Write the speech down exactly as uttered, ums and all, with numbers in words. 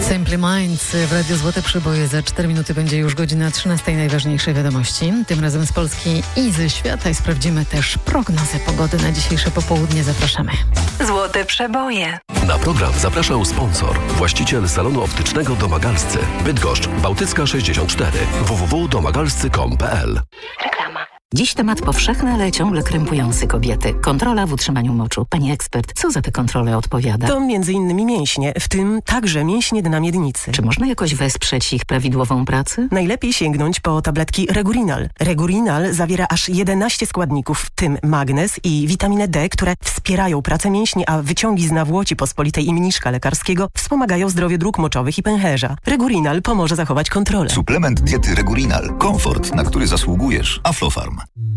Simply Minds w Radiu Złote Przeboje. Za cztery minuty będzie już godzina trzynasta. Najważniejsze wiadomości. Tym razem z Polski i ze świata. I sprawdzimy też prognozę pogody na dzisiejsze popołudnie. Zapraszamy. Złote Przeboje. Na program zapraszał sponsor. Właściciel salonu optycznego Domagalscy. Bydgoszcz, Bałtycka sześćdziesiąt cztery. w w w kropka domagalscy kropka com kropka p l. Reklama. Dziś temat powszechny, ale ciągle krępujący kobiety. Kontrola w utrzymaniu moczu. Pani ekspert, co za te kontrole odpowiada? To między innymi mięśnie, w tym także mięśnie dna miednicy. Czy można jakoś wesprzeć ich prawidłową pracę? Najlepiej sięgnąć po tabletki Regurinal. Regurinal zawiera aż jedenaście składników, w tym magnez i witaminę D, które wspierają pracę mięśni, a wyciągi z nawłoci pospolitej i mniszka lekarskiego wspomagają zdrowie dróg moczowych i pęcherza. Regurinal pomoże zachować kontrolę. Suplement diety Regurinal. Komfort, na który zasługujesz. Aflofarm.